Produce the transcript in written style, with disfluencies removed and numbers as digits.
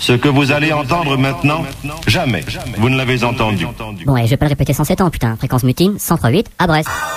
Ce que vous allez entendre maintenant, jamais vous ne l'avez entendu. Bon, et je vais pas le répéter 107 ans, putain. Fréquence mutine, 103.8 à Brest.